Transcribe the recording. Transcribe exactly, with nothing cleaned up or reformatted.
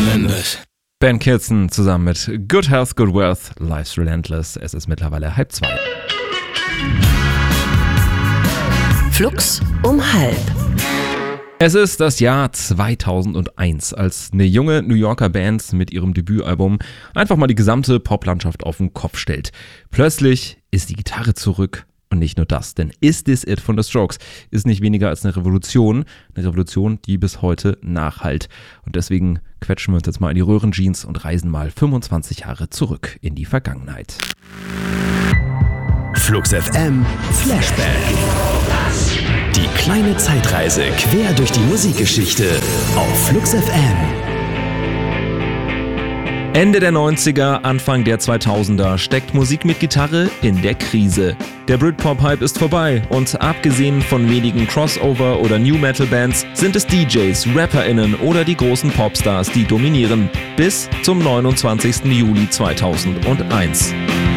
Relentless. Ben Kirsten zusammen mit Good Health, Good Wealth, Life's Relentless. Es ist mittlerweile halb zwei. Flux um halb. Es ist das Jahr zweitausendeins, als eine junge New Yorker Band mit ihrem Debütalbum einfach mal die gesamte Poplandschaft auf den Kopf stellt. Plötzlich ist die Gitarre zurück. Und nicht nur das, denn Is This It von The Strokes ist nicht weniger als eine Revolution. Eine Revolution, die bis heute nachhallt. Und deswegen quetschen wir uns jetzt mal in die Röhrenjeans und reisen mal fünfundzwanzig Jahre zurück in die Vergangenheit. Flux F M Flashback. Die kleine Zeitreise quer durch die Musikgeschichte auf Flux F M. Ende der neunziger, Anfang der zweitausender steckt Musik mit Gitarre in der Krise. Der Britpop-Hype ist vorbei und abgesehen von wenigen Crossover- oder New-Metal-Bands sind es D Js, RapperInnen oder die großen Popstars, die dominieren. Bis zum neunundzwanzigsten Juli zweitausendeins.